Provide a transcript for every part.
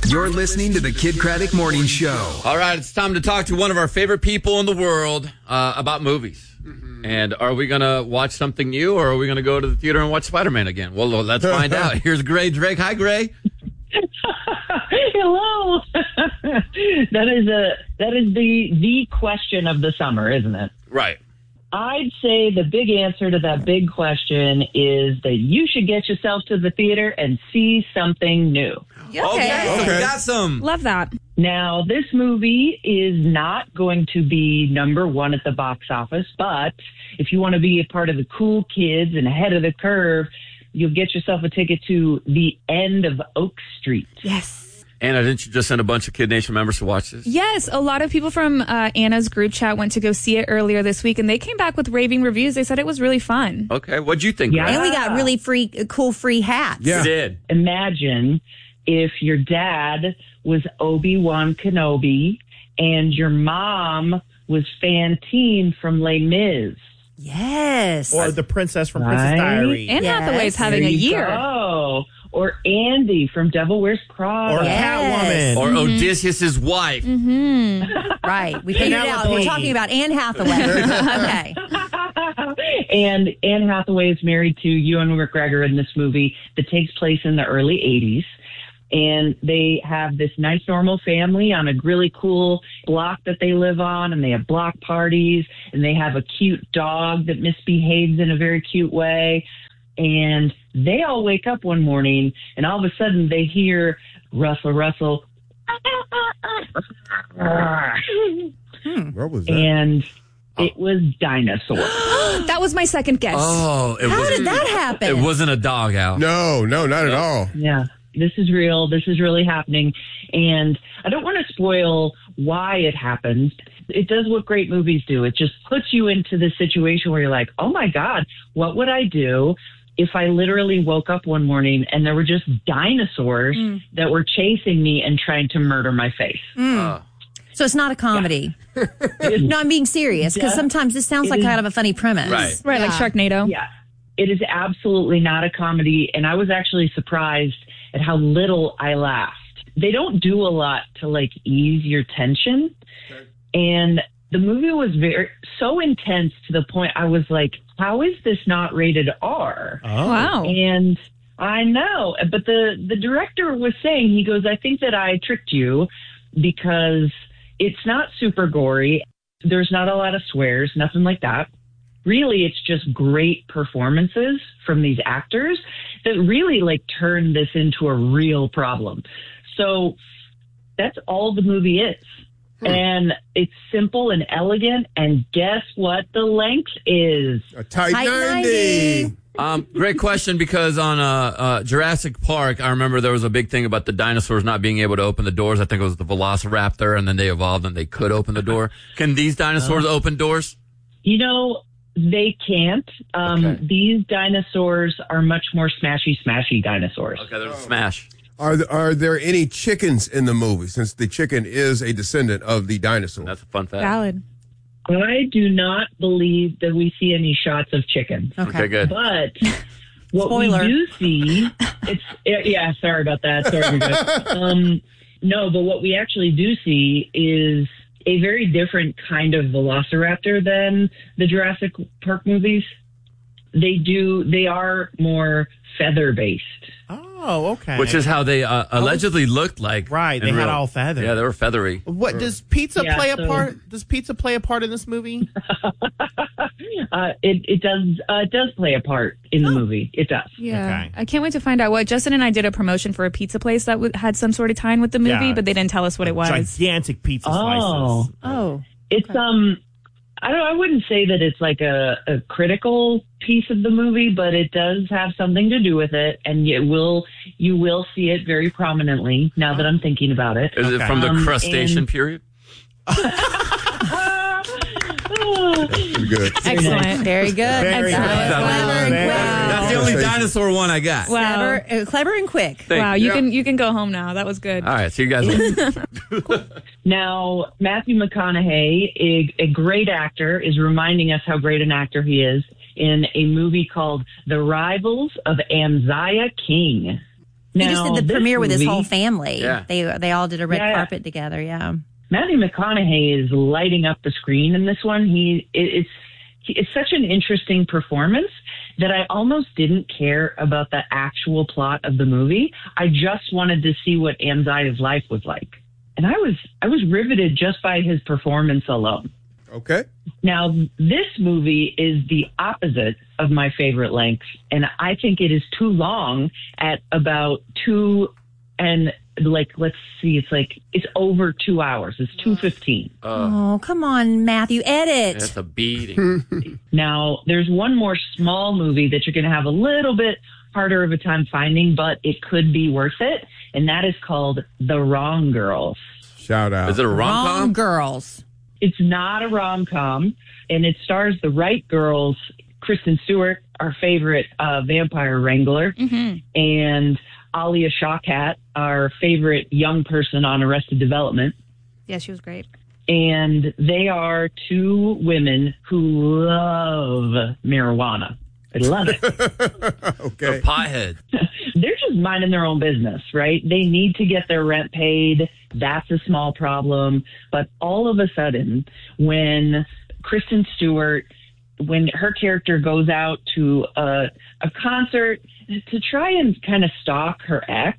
You're listening to the Kid Craddock Morning Show. All right, it's time to talk to one of our favorite people in the world about movies. Mm-hmm. And are we going to watch something new, or are we going to go to the theater and watch Spider-Man again? Well, let's find out. Here's Gray Drake. Hi, Gray. Hello. That is the question of the summer, isn't it? Right. I'd say the big answer to that big question is that you should get yourself to the theater and see something new. Okay. So we got some. Love that. Now, this movie is not going to be number one at the box office, but if you want to be a part of the cool kids and ahead of the curve, you'll get yourself a ticket to The End of Oak Street. Yes. Anna, didn't you just send a bunch of Kid Nation members to watch this? Yes, a lot of people from Anna's group chat went to go see it earlier this week, and they came back with raving reviews. They said it was really fun. Okay, what'd you think? Yeah. Greg? And we got really cool free hats. Yeah. You did. Imagine if your dad was Obi-Wan Kenobi and your mom was Fantine from Les Mis. Yes. Or the princess from Princess Diaries. Anne Hathaway's having a year. Oh, or Andy from Devil Wears Prada. Or Catwoman. Or Odysseus' wife. Right. We figured it out. We're talking about Anne Hathaway. Okay. And Anne Hathaway is married to Ewan McGregor in this movie that takes place in the early 80s. And they have this nice, normal family on a really cool block that they live on, and they have block parties, and they have a cute dog that misbehaves in a very cute way. And they all wake up one morning, and all of a sudden they hear Russell. What was that? And it was dinosaurs. That was my second guess. Oh, How did that happen? It wasn't a dog, Al. No, not at all. Yeah. This is real. This is really happening. And I don't want to spoil why it happens. It does what great movies do. It just puts you into this situation where you're like, oh my God, what would I do if I literally woke up one morning and there were just dinosaurs that were chasing me and trying to murder my face? So it's not a comedy. No, I'm being serious, because sometimes this sounds like kind of a funny premise. Right. Like Sharknado. Yeah. It is absolutely not a comedy. And I was actually surprised at how little I laughed. They don't do a lot to like ease your tension. Okay. And the movie was so intense to the point I was like, how is this not rated R? Oh. Wow. And I know, but the director was saying, he goes, I think that I tricked you because it's not super gory. There's not a lot of swears, nothing like that. Really, it's just great performances from these actors that really like turn this into a real problem. So that's all the movie is. And it's simple and elegant. And guess what the length is? A tight 90. Great question, because on Jurassic Park, I remember there was a big thing about the dinosaurs not being able to open the doors. I think it was the Velociraptor, and then they evolved and they could open the door. Can these dinosaurs open doors? You know, they can't. Okay. These dinosaurs are much more smashy dinosaurs. Okay, there's a smash. Are there any chickens in the movie, since the chicken is a descendant of the dinosaur? That's a fun fact. Valid. I do not believe that we see any shots of chickens. Okay, good. But what Spoiler. we do see, sorry about that. Sorry, guys. No, but what we actually do see is a very different kind of velociraptor than the Jurassic Park movies. They are more feather-based. Oh, okay. Which is how they allegedly looked like. Right, they had all feathers. Yeah, they were feathery. What does pizza play a part? Does pizza play a part in this movie? It does play a part in the movie. It does. Yeah. Okay. I can't wait to find out what. Justin and I did a promotion for a pizza place that had some sort of tie-in with the movie, Yeah. but they didn't tell us what it was. Gigantic pizza slices. Oh. It's I wouldn't say that it's like a critical piece of the movie, but it does have something to do with it, and you will see it very prominently now that I'm thinking about it. Is it from the crustacean period? Pretty good. Excellent. Very good. Very Excellent. good. Clever and quick. That's the only dinosaur one I got. Wow. Clever and quick. Wow, you can go home now. That was good. All right, see you guys later. Now, Matthew McConaughey, a great actor, is reminding us how great an actor he is in a movie called The Rivals of Amziah King. He just did the this premiere with his movie- whole family. Yeah. They all did a red Yeah. carpet together. Yeah. Matthew McConaughey is lighting up the screen in this one. It's such an interesting performance that I almost didn't care about the actual plot of the movie. I just wanted to see what Anzaya's life was like. And I was riveted just by his performance alone. Okay. Now, this movie is the opposite of my favorite length, and I think it is too long at about 2 and let's see, it's over 2 hours. It's 2:15. Oh, come on, Matthew, edit. That's a beating. Now, there's one more small movie that you're going to have a little bit harder of a time finding, but it could be worth it, and that is called The Wrong Girls. Shout out. Is it a Wrong rom-com? girls. It's not a rom-com, and it stars the right girls, Kristen Stewart, our favorite vampire wrangler, and Alia Shawkat, our favorite young person on Arrested Development. Yeah, she was great. And they are two women who love marijuana. They love it. Okay. Pothead. They're just minding their own business, right? They need to get their rent paid. That's a small problem. But all of a sudden, when Kristen Stewart, when her character goes out to a concert to try and kind of stalk her ex,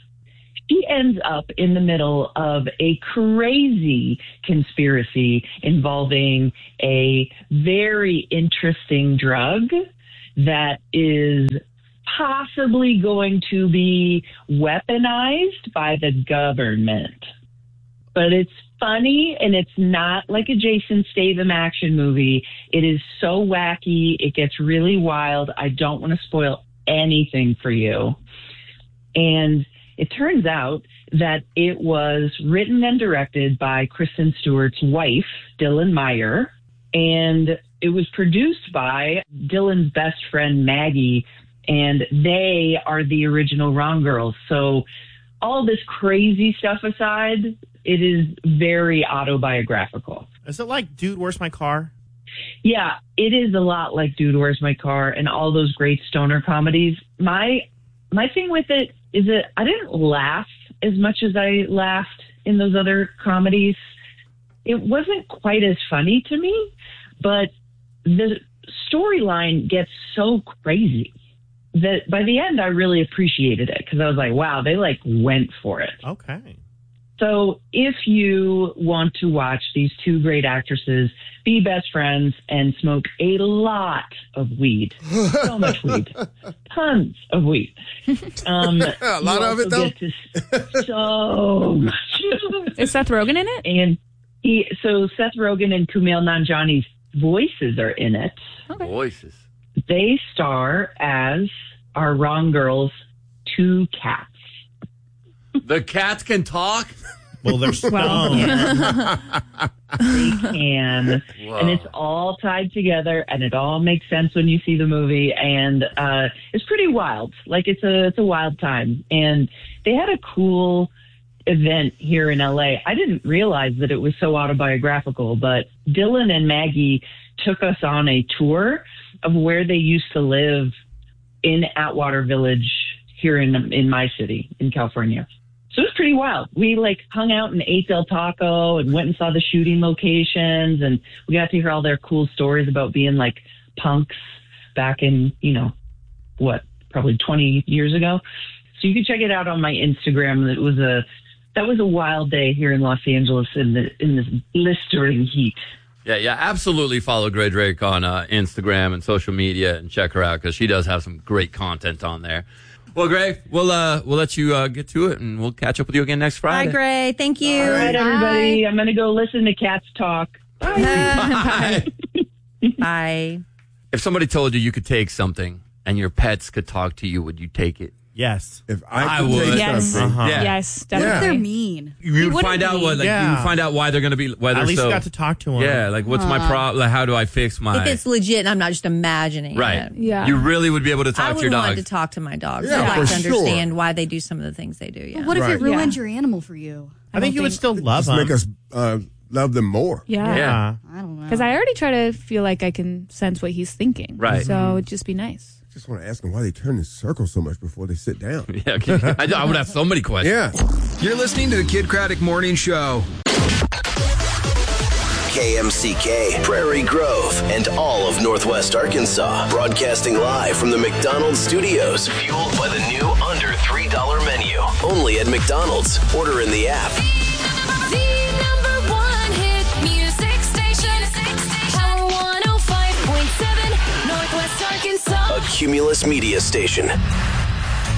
she ends up in the middle of a crazy conspiracy involving a very interesting drug that is possibly going to be weaponized by the government. But it's funny, and it's not like a Jason Statham action movie. It is so wacky. It gets really wild. I don't want to spoil anything for you. And it turns out that it was written and directed by Kristen Stewart's wife, Dylan Meyer, and it was produced by Dylan's best friend, Maggie, and they are the original Wrong Girls. So all this crazy stuff aside, it is very autobiographical. Is it like Dude, Where's My Car? Yeah, it is a lot like Dude, Where's My Car and all those great stoner comedies. My thing with it is that I didn't laugh as much as I laughed in those other comedies. It wasn't quite as funny to me, but the storyline gets so crazy that by the end I really appreciated it because I was like, wow, they went for it. Okay. So if you want to watch these two great actresses be best friends and smoke a lot of weed, so much weed, tons of weed. A lot of it, though? So much. Is Seth Rogen in it? And so Seth Rogen and Kumail Nanjiani's voices are in it. Okay. Voices. They star as our Wrong Girls' two cats. The cats can talk? Well, they're stoned. They can. Whoa. And it's all tied together, and it all makes sense when you see the movie. And it's pretty wild. It's a wild time. And they had a cool event here in LA. I didn't realize that it was so autobiographical, but Dylan and Maggie took us on a tour of where they used to live in Atwater Village here in my city in California. So it was pretty wild. We hung out and ate Del Taco and went and saw the shooting locations, and we got to hear all their cool stories about being punks back in, probably 20 years ago. So you can check it out on my Instagram. That was a wild day here in Los Angeles in this blistering heat. Yeah, absolutely follow Gray Drake on Instagram and social media and check her out because she does have some great content on there. Well, Gray, we'll let you get to it, and we'll catch up with you again next Friday. Bye, Gray. Thank you. All right, everybody. I'm going to go listen to cats talk. Bye. Bye. If somebody told you could take something and your pets could talk to you, would you take it? Yes. If I could would. take Yes. something, Yeah. Yes, What if they're definitely. mean? You wouldn't find out be. what, you Yeah. find out why they're going to be, why they're At least so. you got to talk to them. Yeah, what's my problem? How do I fix my? If it's legit and I'm not just imagining Right. it. Yeah. You really would be able to I talk to would your want dog. to talk to my dogs. Yeah, I'd like for to understand sure. why they do some of the things they do. Yeah. What if Right. it ruined Yeah. your animal for you? I think you would still love just them. make us love them more. Yeah. Yeah. I don't know. Because I already try to feel like I can sense what he's thinking. Right. So it'd just be nice. just want to ask them why they turn in circles so much before they sit down. Yeah, I would have so many questions. Yeah. You're listening to the Kid Craddock Morning Show. KMCK, Prairie Grove, and all of Northwest Arkansas. Broadcasting live from the McDonald's studios. Fueled by the new under $3 menu. Only at McDonald's. Order in the app. The number one hit music station. Power 105.7, Northwest Arkansas. A Cumulus Media Station.